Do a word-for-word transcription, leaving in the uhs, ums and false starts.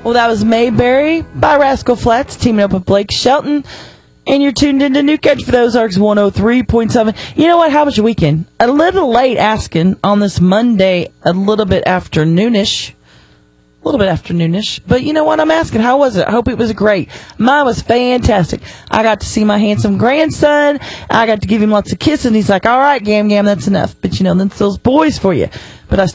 Well, that was Mayberry by Rascal Flatts, teaming up with Blake Shelton. And you're tuned into New Country for the Ozarks one oh three point seven. You know what? How was your weekend? A little late asking on this Monday, a little bit afternoonish. A little bit afternoonish. But you know what? I'm asking, how was it? I hope it was great. Mine was fantastic. I got to see my handsome grandson. I got to give him lots of kisses. And he's like, all right, Gam Gam, that's enough. But you know, that's those boys for you. But I